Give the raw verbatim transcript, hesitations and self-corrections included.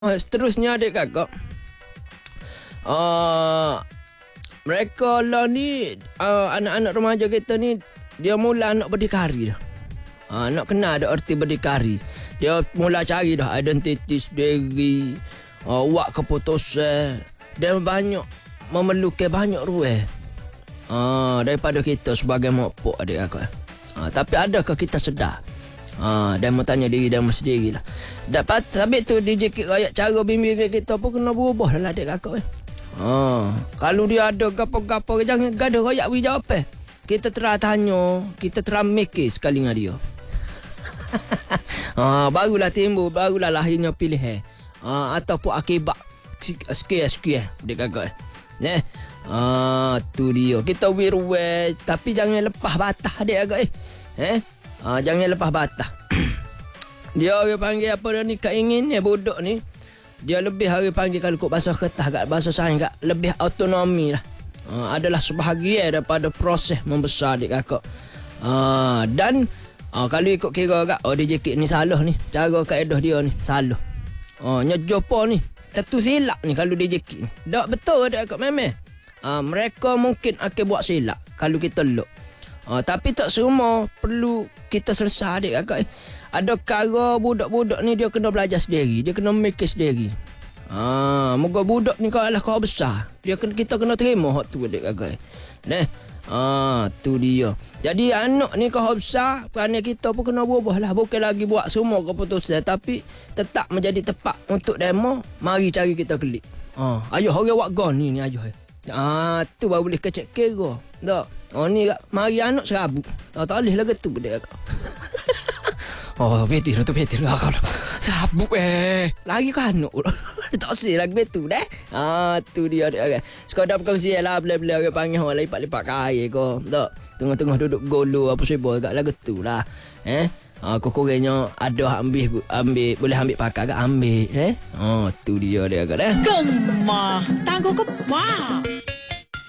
Uh, seterusnya adik kakak, uh, mereka lah ni, uh, anak-anak remaja kita ni, dia mula nak berdikari dah. Uh, nak kenal ada erti berdikari. Dia mula cari dah identiti sendiri, uh, buat keputusan. Dia banyak memerlukan banyak ruang uh, daripada kita sebagai mak pok adik kakak. Uh, tapi adakah kita sedar? Ha, dan mau tanya diri dan sendiri lah. Dapat habis tu D J Kid Royak, cara bimbing kita pun kena berubah lah adik kakak eh. Ha, kalau dia ada gapo-gapo jangan gada royak beri jawapan. Kita terah tanya, kita terah mikir sekali dengan dia. Ha, barulah timbul, barulah lahirnya pilihan. Ha, ataupun akibat sekian-sekian adik kakak eh. Neh. Ha, tu dia. Kita wiruwe tapi jangan lepas batas adik kakak eh. Eh? Ah, jangan lepas batas. Dia orang panggil apa dah ni, keingin ni budak ni. Dia lebih orang panggil kalau kut bahasa kertas kat bahasa sains kat lebih autonomi lah. Ah, adalah sebahagian daripada proses membesar adik kakak. Ah, dan ah, kalau ikut kira kat oh D J Kid ni salah ni. Cara kaedah dia ni salah. Oh, nya jopo ni. Tentu silap ni kalau D J Kid ni. Tak betul adik kakak memang. Ah, mereka mungkin akan buat silap kalau kita look. Uh, tapi tak semua perlu kita selesai adik kakak. Ada cara budak-budak ni dia kena belajar sendiri, dia kena mikir sendiri. Ah, moga budak ni kalau lah kau besar, dia kena, kita kena terima hak tu adik kakak. Neh. Ah, tu dia. Jadi anak ni kau besar, kerana kita pun kena berubah lah. Bukan lagi buat semua keputusan, tapi tetap menjadi tepat untuk demo. Mari cari kita klik. Ah, ayuh orang buat gon ni ni ayuh. Ah, tu baru boleh kecek kira. Tak. Oh ni kak, mari anak serabut. Tak tak boleh lah ke tu dia kak. Oh, betul tu betul lah kak. Serabut eh. Lagi kan anak. Tak sih lagi betul dah. Ah, tu dia dia kan. Sekadar berkongsi lah bela-bela orang panggil orang lipat-lipat kaya kau. Tak. Tengah-tengah duduk golo apa sebab agak lagu tu lah. Eh? Ah, kurangnya ada ambil ambil boleh ambil pakai agak ambil eh. Oh, tu dia dia kak dah. Gemah, tangguh gemah.